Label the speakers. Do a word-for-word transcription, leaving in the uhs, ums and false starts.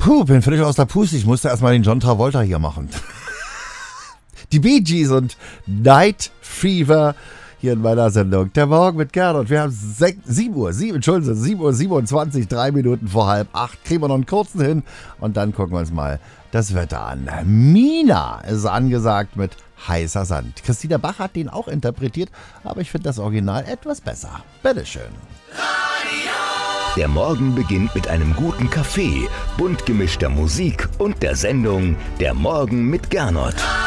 Speaker 1: Puh, bin völlig aus der Puste. Ich musste erstmal den John Travolta hier machen. Die Bee Gees und Night Fever hier in meiner Sendung. Der Morgen mit Gernot. Wir haben sieben Uhr, sieben, Entschuldigung, sieben Uhr siebenundzwanzig, drei Minuten vor halb acht. Kriegen wir noch einen kurzen hin und dann gucken wir uns mal das Wetter an. Mina ist angesagt mit heißer Sand. Christina Bach hat den auch interpretiert, aber ich finde das Original etwas besser. Bitteschön.
Speaker 2: Der Morgen beginnt mit einem guten Kaffee, bunt gemischter Musik und der Sendung Der Morgen mit Gernot.